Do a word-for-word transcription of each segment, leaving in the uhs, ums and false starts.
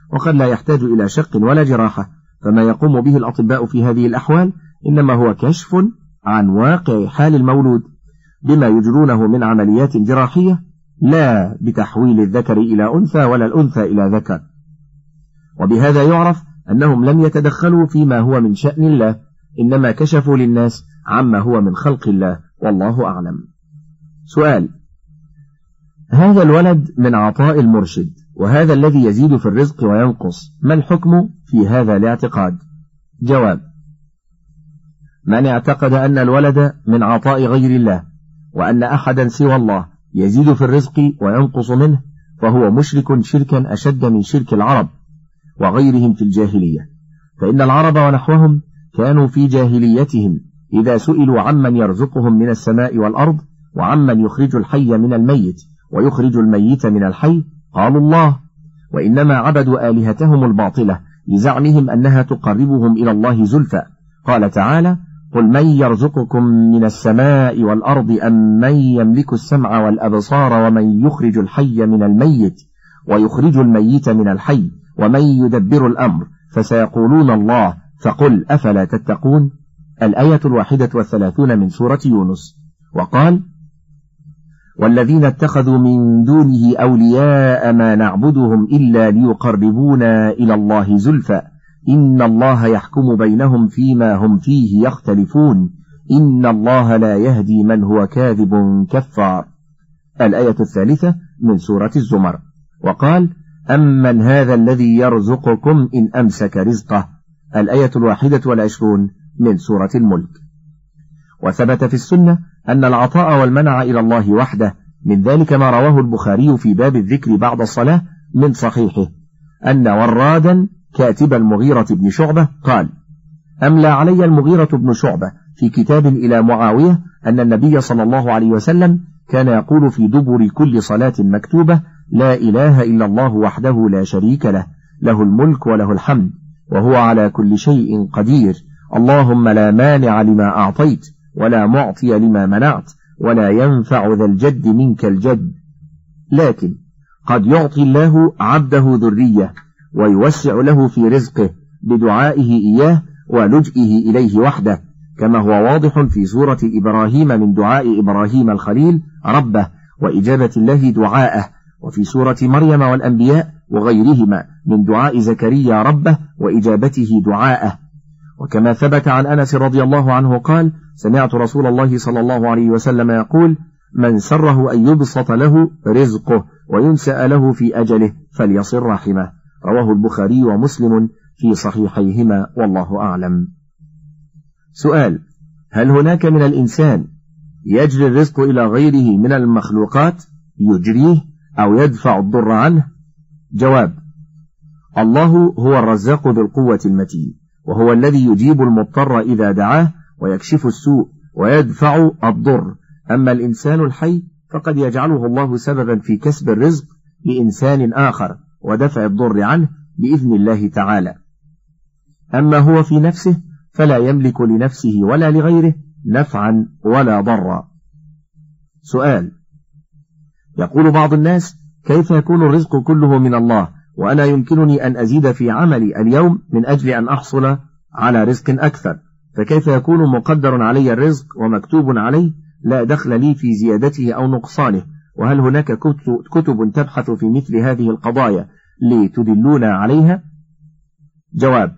وقد لا يحتاج إلى شق ولا جراحة، فما يقوم به الأطباء في هذه الأحوال إنما هو كشف عن واقع حال المولود بما يجرونه من عمليات جراحية، لا بتحويل الذكر إلى أنثى ولا الأنثى إلى ذكر. وبهذا يعرف أنهم لم يتدخلوا فيما هو من شأن الله، إنما كشفوا للناس عما هو من خلق الله، والله أعلم. سؤال: هذا الولد من عطاء المرشد، وهذا الذي يزيد في الرزق وينقص، ما الحكم في هذا الاعتقاد؟ جواب: من اعتقد أن الولد من عطاء غير الله، وأن أحدا سوى الله يزيد في الرزق وينقص منه، فهو مشرك شركا أشد من شرك العرب وغيرهم في الجاهلية، فإن العرب ونحوهم كانوا في جاهليتهم إذا سئلوا عمن يرزقهم من السماء والأرض وعمن يخرج الحي من الميت ويخرج الميت من الحي قالوا الله، وإنما عبدوا آلهتهم الباطلة لزعمهم أنها تقربهم إلى الله زلفى. قال تعالى: قل من يرزقكم من السماء والأرض أم من يملك السمع والأبصار ومن يخرج الحي من الميت ويخرج الميت من الحي ومن يدبر الأمر فسيقولون الله فقل أفلا تتقون. الآية الواحدة والثلاثون من سورة يونس. وقال: والذين اتخذوا من دونه أولياء ما نعبدهم إلا ليقربونا إلى الله زلفى إن الله يحكم بينهم فيما هم فيه يختلفون إن الله لا يهدي من هو كاذب كفار. الآية الثالثة من سورة الزمر. وقال: أمن هذا الذي يرزقكم إن أمسك رزقه. الآية الواحدة والعشرون من سورة الملك. وثبت في السنة أن العطاء والمنع إلى الله وحده، من ذلك ما رواه البخاري في باب الذكر بعد الصلاة من صحيحه أن ورادا كاتب المغيرة بن شعبة قال: أملى علي المغيرة بن شعبة في كتاب إلى معاوية أن النبي صلى الله عليه وسلم كان يقول في دبر كل صلاة مكتوبة: لا إله إلا الله وحده لا شريك له، له الملك وله الحمد وهو على كل شيء قدير، اللهم لا مانع لما أعطيت ولا معطي لما منعت ولا ينفع ذا الجد منك الجد. لكن قد يعطي الله عبده ذرية ويوسع له في رزقه بدعائه إياه ولجئه إليه وحده، كما هو واضح في سورة إبراهيم من دعاء إبراهيم الخليل ربه وإجابة الله دعاءه، وفي سورة مريم والأنبياء وغيرهما من دعاء زكريا ربه وإجابته دعاءه. وكما ثبت عن أنس رضي الله عنه قال: سمعت رسول الله صلى الله عليه وسلم يقول: من سره أن يبسط له رزقه وينسأ له في أجله فليصل رحمه. رواه البخاري ومسلم في صحيحيهما، والله أعلم. سؤال: هل هناك من الإنسان يجري الرزق إلى غيره من المخلوقات يجريه أو يدفع الضر عنه؟ جواب: الله هو الرزاق ذو القوة المتين، وهو الذي يجيب المضطر إذا دعاه ويكشف السوء ويدفع الضر. أما الإنسان الحي فقد يجعله الله سببا في كسب الرزق لإنسان آخر ودفع الضر عنه بإذن الله تعالى. أما هو في نفسه فلا يملك لنفسه ولا لغيره نفعا ولا ضرا. سؤال: يقول بعض الناس: كيف يكون الرزق كله من الله وأنا يمكنني أن أزيد في عملي اليوم من أجل أن أحصل على رزق أكثر، فكيف يكون مقدر علي الرزق ومكتوب عليه لا دخل لي في زيادته أو نقصانه؟ وهل هناك كتب تبحث في مثل هذه القضايا لتدلونا عليها؟ جواب: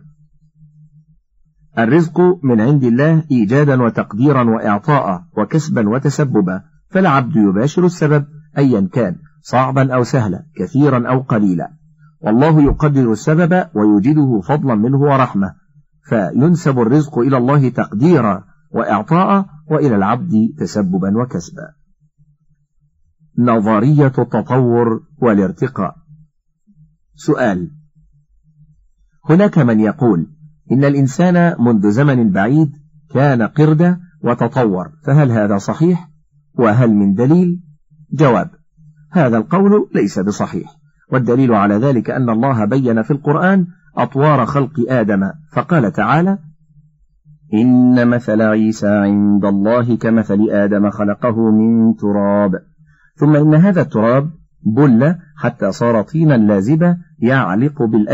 الرزق من عند الله إيجادا وتقديرا وإعطاء وكسبا وتسببا، فالعبد يباشر السبب أيا كان صعبا أو سهلا كثيرا أو قليلا، والله يقدر السبب ويوجده فضلا منه ورحمة، فينسب الرزق إلى الله تقديرا وإعطاء وإلى العبد تسببا وكسبا. نظرية التطور والارتقاء. سؤال: هناك من يقول إن الإنسان منذ زمن بعيد كان قردة وتطور، فهل هذا صحيح؟ وهل من دليل؟ جواب: هذا القول ليس بصحيح، والدليل على ذلك أن الله بين في القرآن أطوار خلق آدم، فقال تعالى: إن مثل عيسى عند الله كمثل آدم خلقه من تراب ثم إن هذا التراب بل حتى صار طينا لازبا يعلق بالأرض